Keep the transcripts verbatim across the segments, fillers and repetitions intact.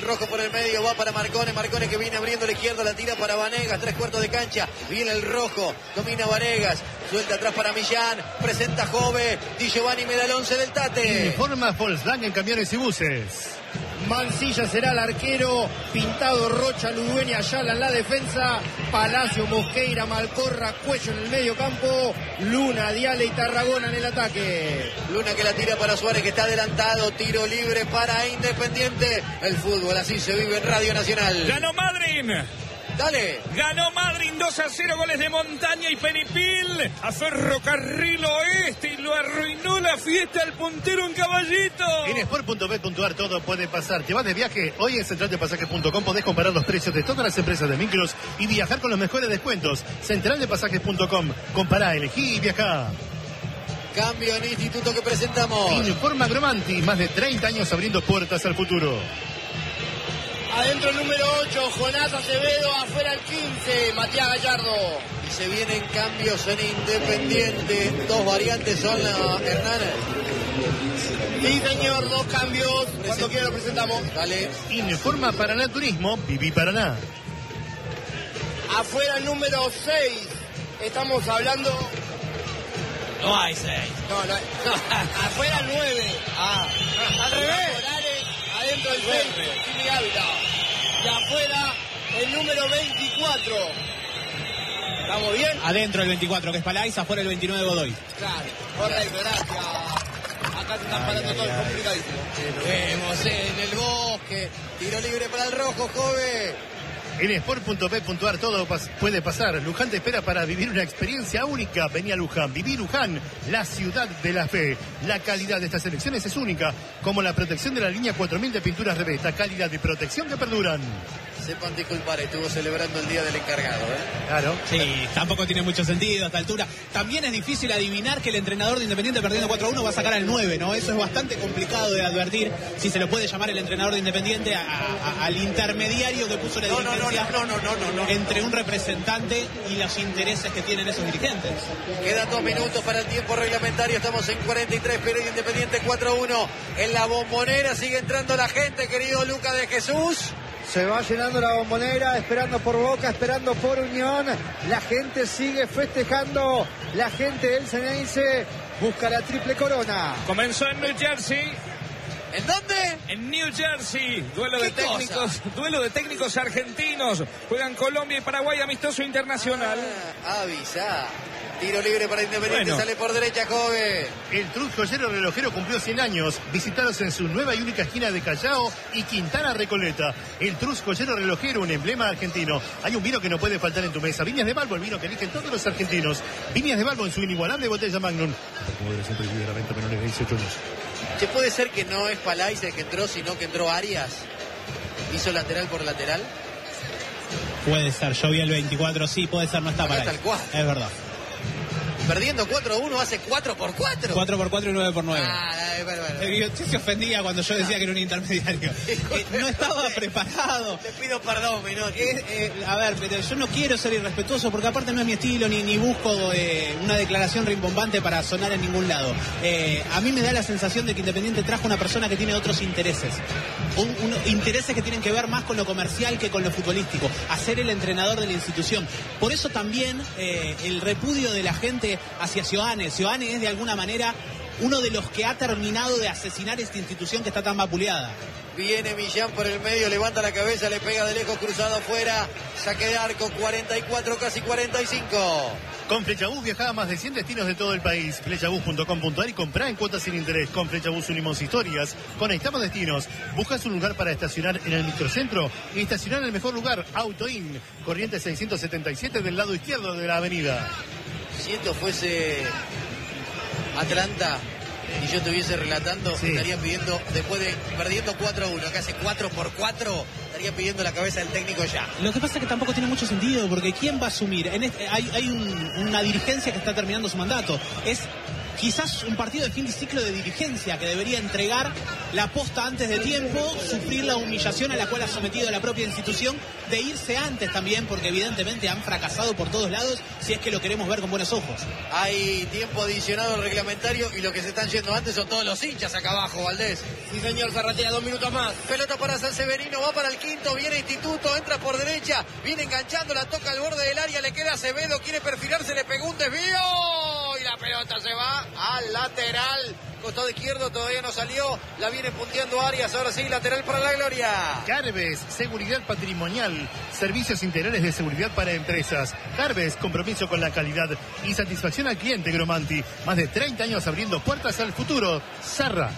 rojo por el medio, va para Marcone, Marcone que viene abriendo la izquierda, la tira para Vanegas, tres cuartos de cancha, viene el rojo, domina Vanegas, suelta atrás para Millán, presenta Jove, Di Giovanni me da el once del Tate. Informa Volkswagen Camiones y Buses. Mancilla será el arquero, Pintado, Rocha, Ludueña, Ayala en la defensa, Palacio, Mosqueira, Malcorra, Cuello en el medio campo, Luna, Diale y Tarragona en el ataque. Luna que la tira para Suárez que está adelantado, tiro libre para Independiente. El fútbol así se vive en Radio Nacional. ¡Ganó Madryn! Dale. Ganó Madryn dos a cero, goles de Montaña y Penipil a Ferrocarril Oeste y lo arruinó la fiesta al puntero en Caballito. En sport punto b punto a r todo puede pasar. ¿Te vas de viaje? Hoy en central de pasajes punto com podés comparar los precios de todas las empresas de micros y viajar con los mejores descuentos. central de pasajes punto com. Compará, elegí y viajá. Cambio en Instituto que presentamos. Informa Gromanti, más de treinta años abriendo puertas al futuro. Adentro el número ocho, Jonás Acevedo, afuera el quince, Matías Gallardo. Y se vienen cambios en Independiente. Dos variantes son, uh, Hernán. Sí, señor, dos cambios. Cuando quiera lo presentamos. Dale. Informa Paraná Turismo, Viví Paraná. Afuera el número seis. Estamos hablando... No hay seis. No, no hay. Afuera el nueve. Ah, al revés. Morales, adentro el seis. Jimmy Ávila. Y afuera el número veinticuatro. ¿Estamos bien? adentro el veinticuatro, que es Palais, afuera el veintinueve, Godoy. Claro, correcto, gracias. Acá se están parando todos complicadísimos. Vemos en el bosque. Tiro libre para el rojo, Jove. En sport punto b punto a r todo pas- puede pasar. Luján te espera para vivir una experiencia única. Vení a Luján. Viví Luján, la ciudad de la fe. La calidad de estas elecciones es única, como la protección de la línea cuatro mil de pinturas Revesta. Calidad y protección que perduran. Sepan disculpar, estuvo celebrando el día del encargado, ¿eh? Claro. Sí, tampoco tiene mucho sentido a esta altura. También es difícil adivinar que el entrenador de Independiente perdiendo cuatro a uno va a sacar al nueve, ¿no? Eso es bastante complicado de advertir, si se lo puede llamar el entrenador de Independiente a, a, al intermediario que puso la No, no, dirigencia no, no, no, no, no, no. entre un representante y los intereses que tienen esos dirigentes. Quedan dos minutos para el tiempo reglamentario. Estamos en cuarenta y tres, pero Independiente cuatro a uno. En la Bombonera sigue entrando la gente, querido Luca de Jesús. Se va llenando la Bombonera, esperando por Boca, esperando por Unión. La gente sigue festejando. La gente del Ceneice busca la triple corona. Comenzó en New Jersey. ¿En dónde? En New Jersey, duelo de ¿Qué cosa? técnicos, duelo de técnicos argentinos. Juegan Colombia y Paraguay, amistoso internacional. Ah, avisa. Tiro libre para Independiente, Bueno. sale por derecha, Jove. El Truz Joyero Relojero cumplió cien años. Visitaros en su nueva y única esquina de Callao y Quintana Recoleta. El Truz Joyero Relojero, un emblema argentino. Hay un vino que no puede faltar en tu mesa. Viñas de Balbo, el vino que eligen todos los argentinos. Viñas de Balbo en su inigualable botella Magnum. Moderación prohibida, la venta a menores de dieciocho años. Che, puede ser que no es Palais el que entró, sino que entró Arias. Hizo lateral por lateral. Puede ser, yo vi el veinticuatro, sí, puede ser, no está Acá para está ahí. el cuatro. Es verdad. Perdiendo cuatro a uno, hace cuatro por cuatro. cuatro por cuatro y nueve por nueve. Ah, bueno, bueno. Eh, Usted se ofendía cuando yo decía que era un intermediario. Eh, no estaba preparado. Le pido perdón, Menotti. Eh, eh, a ver, pero yo no quiero ser irrespetuoso porque aparte no es mi estilo ni, ni busco eh, una declaración rimbombante para sonar en ningún lado. Eh, a mí me da la sensación de que Independiente trajo una persona que tiene otros intereses. Un, un, intereses que tienen que ver más con lo comercial que con lo futbolístico. A ser el entrenador de la institución. Por eso también eh, el repudio de la gente hacia Sioane. Sioane es de alguna manera uno de los que ha terminado de asesinar esta institución que está tan vapuleada. Viene Millán por el medio, levanta la cabeza, le pega de lejos, cruzado afuera. Saque de arco, cuarenta y cuatro, casi cuarenta y cinco. Con Flechabús viajá a más de cien destinos de todo el país. Flechabús punto com punto a r y comprá en cuotas sin interés. Con Flechabús unimos historias, conectamos destinos. Buscas un lugar para estacionar en el microcentro y estacionar en el mejor lugar, Autoin, Corrientes seiscientos setenta y siete del lado izquierdo de la avenida. Si esto fuese Atlanta y yo estuviese relatando, Sí. estaría pidiendo, después de perdiendo cuatro a uno, que hace cuatro por cuatro, estaría pidiendo la cabeza del técnico ya. Lo que pasa es que tampoco tiene mucho sentido, porque ¿quién va a asumir? En este, hay hay un, una dirigencia que está terminando su mandato. Es quizás un partido de fin de ciclo de dirigencia que debería entregar la posta antes de tiempo, sufrir la humillación a la cual ha sometido la propia institución, de irse antes también, porque evidentemente han fracasado por todos lados, si es que lo queremos ver con buenos ojos. Hay tiempo adicionado reglamentario y los que se están yendo antes son todos los hinchas acá abajo, Valdés. Sí, señor Zarratea, dos minutos más. Pelota para San Severino, va para el quinto, viene Instituto, entra por derecha, viene enganchando, la toca al borde del área, le queda Acevedo, quiere perfilarse, le pegó un desvío y la pelota se va al lateral. Costado izquierdo todavía no salió, la viene punteando Arias, ahora sí, lateral para la gloria. Carves, seguridad patrimonial, servicios integrales de seguridad para empresas. Carves, compromiso con la calidad y satisfacción al cliente. Gromanti, más de treinta años abriendo puertas al futuro. Zarra.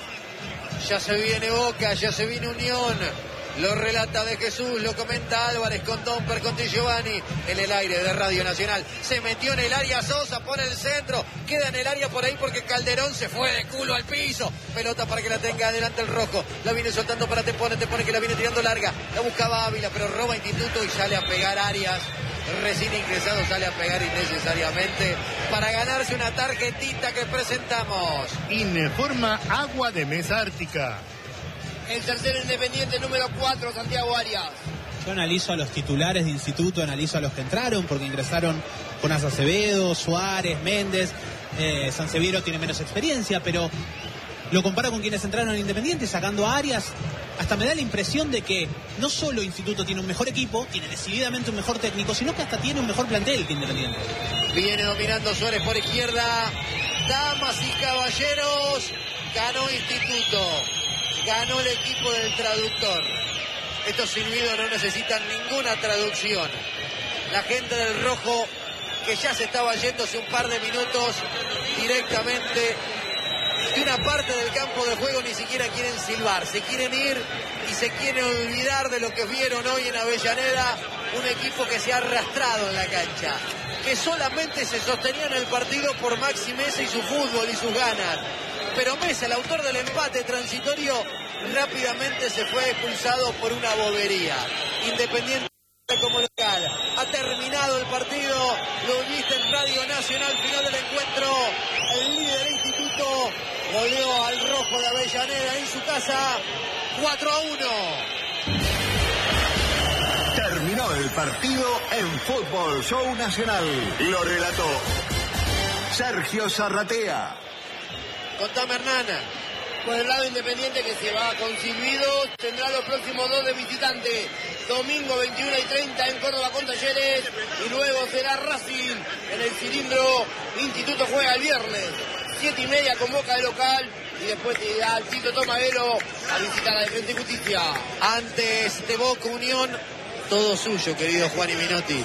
Ya se viene Boca, ya se viene Unión. Lo relata De Jesús, lo comenta Álvarez con Domper, con Di Giovanni en el aire de Radio Nacional. Se metió en el área Sosa, pone el centro, queda en el área por ahí porque Calderón se fue de culo al piso. Pelota para que la tenga adelante el rojo. La viene soltando para Tepone, Tepone que la viene tirando larga. La buscaba Ávila, pero roba Instituto y sale a pegar Arias. Recién ingresado sale a pegar innecesariamente para ganarse una tarjetita que presentamos. Informa Agua de Mesa Ártica. El tercero Independiente, número cuatro, Santiago Arias. Yo analizo a los titulares de Instituto, analizo a los que entraron, porque ingresaron Jonás Acevedo, Suárez, Méndez. Eh, Sanseviero tiene menos experiencia, pero lo comparo con quienes entraron en Independiente, sacando a Arias. Hasta me da la impresión de que no solo Instituto tiene un mejor equipo, tiene decididamente un mejor técnico, sino que hasta tiene un mejor plantel que Independiente. Viene dominando Suárez por izquierda. Damas y caballeros, ganó Instituto. Ganó el equipo del traductor. Estos silbidos no necesitan ninguna traducción. La gente del rojo, que ya se estaba yendo hace un par de minutos, directamente de una parte del campo de juego ni siquiera quieren silbar. Se quieren ir y se quieren olvidar de lo que vieron hoy en Avellaneda. Un equipo que se ha arrastrado en la cancha, que solamente se sostenía en el partido por Maxi Mesa y su fútbol y sus ganas. Pero Mesa, el autor del empate transitorio, rápidamente se fue expulsado por una bobería. Independiente como local. Ha terminado el partido, lo viste en Radio Nacional, final del encuentro. El líder Instituto goleó al rojo de Avellaneda en su casa, cuatro a uno. Terminó el partido en Fútbol Show Nacional. Lo relató Sergio Zarratea. Contame, Hernán. Por el lado Independiente, que se va con silbidos, tendrá los próximos dos de visitante. Domingo veintiuno y treinta en Córdoba con Talleres, y luego será Racing en el cilindro. Instituto juega el viernes, siete y media con Boca de local, y después irá al Tito Tomaguelo a visitar a Defensa y Justicia. Antes de Boca Unión, todo suyo, querido Juan y Minotti.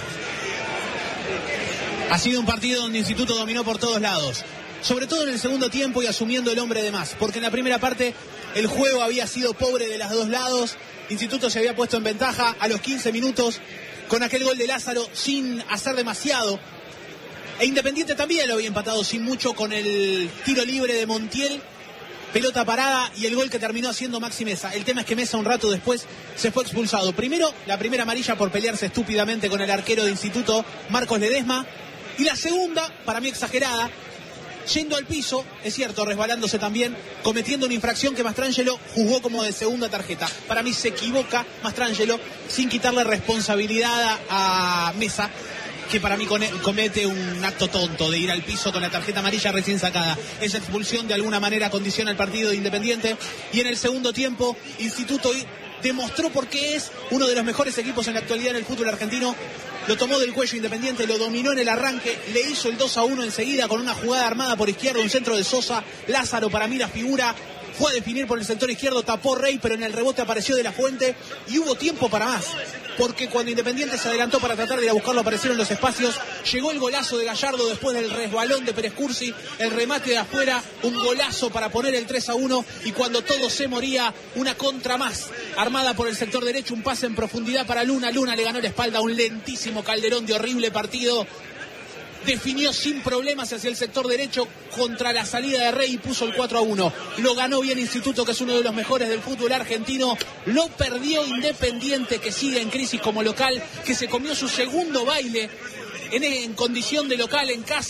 Ha sido un partido donde Instituto dominó por todos lados, sobre todo en el segundo tiempo y asumiendo el hombre de más, porque en la primera parte el juego había sido pobre de los dos lados. Instituto se había puesto en ventaja a los quince minutos con aquel gol de Lázaro sin hacer demasiado, e Independiente también lo había empatado sin mucho con el tiro libre de Montiel, pelota parada y el gol que terminó haciendo Maxi Mesa. El tema es que Mesa un rato después se fue expulsado. Primero, la primera amarilla por pelearse estúpidamente con el arquero de Instituto, Marcos Ledesma, y la segunda, para mí exagerada, yendo al piso, es cierto, resbalándose también, cometiendo una infracción que Mastrangelo juzgó como de segunda tarjeta. Para mí se equivoca Mastrangelo sin quitarle responsabilidad a Mesa, que para mí comete un acto tonto de ir al piso con la tarjeta amarilla recién sacada. Esa expulsión de alguna manera condiciona el partido de Independiente, y en el segundo tiempo Instituto demostró por qué es uno de los mejores equipos en la actualidad en el fútbol argentino. Lo tomó del cuello Independiente, lo dominó en el arranque, le hizo el dos a uno enseguida con una jugada armada por izquierda, un centro de Sosa. Lázaro, para mí la figura, fue a definir por el sector izquierdo, tapó Rey, pero en el rebote apareció De la Fuente y hubo tiempo para más, porque cuando Independiente se adelantó para tratar de ir a buscarlo, aparecieron los espacios. Llegó el golazo de Gallardo después del resbalón de Pérez Cursi, el remate de afuera, un golazo para poner el tres a uno, y cuando todo se moría, una contra más armada por el sector derecho, un pase en profundidad para Luna. Luna le ganó la espalda a un lentísimo Calderón de horrible partido. Definió sin problemas hacia el sector derecho contra la salida de Rey y puso el cuatro a uno. Lo ganó bien Instituto, que es uno de los mejores del fútbol argentino. Lo perdió Independiente, que sigue en crisis como local, que se comió su segundo baile en, en condición de local en casa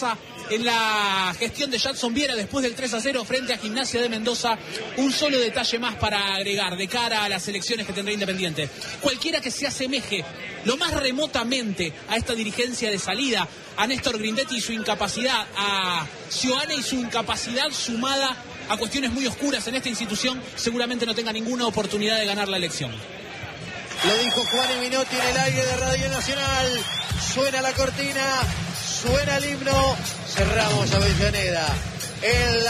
en la gestión de Jadson Viera después del tres a cero frente a Gimnasia de Mendoza. Un solo detalle más para agregar de cara a las elecciones que tendrá Independiente. Cualquiera que se asemeje lo más remotamente a esta dirigencia de salida, a Néstor Grindetti y su incapacidad, a Sioane y su incapacidad sumada a cuestiones muy oscuras en esta institución, seguramente no tenga ninguna oportunidad de ganar la elección. Lo dijo Juan Minotti en el aire de Radio Nacional. Suena la cortina, suena el himno. Cerramos Avellaneda en la